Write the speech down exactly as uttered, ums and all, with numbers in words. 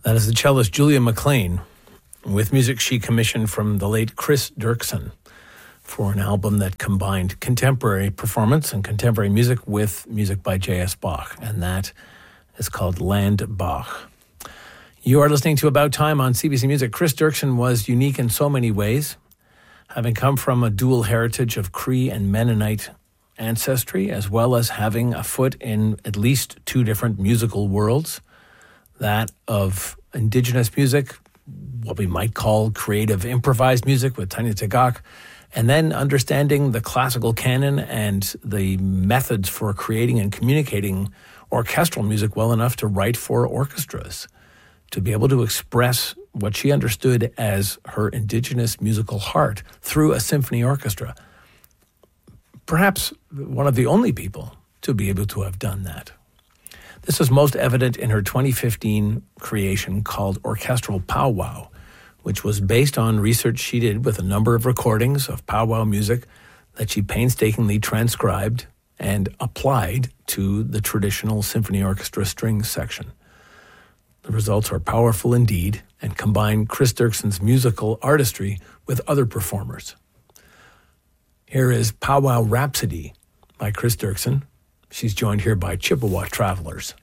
That is the cellist Julia McLean, with music she commissioned from the late Chris Dirksen for an album that combined contemporary performance and contemporary music with music by J S. Bach, and that is called Land Bach. You are listening to About Time on C B C Music. Chris Dirksen was unique in so many ways, having come from a dual heritage of Cree and Mennonite ancestry, as well as having a foot in at least two different musical worlds, that of indigenous music, what we might call creative improvised music with Tanya Tagaq, and then understanding the classical canon and the methods for creating and communicating orchestral music well enough to write for orchestras, to be able to express what she understood as her indigenous musical heart through a symphony orchestra. Perhaps one of the only people to be able to have done that. This was most evident in her twenty fifteen creation called Orchestral Powwow, which was based on research she did with a number of recordings of powwow music that she painstakingly transcribed and applied to the traditional symphony orchestra strings section. The results are powerful indeed and combine Chris Dirksen's musical artistry with other performers. Here is Powwow Rhapsody by Chris Dirksen. She's joined here by Chippewa Travelers.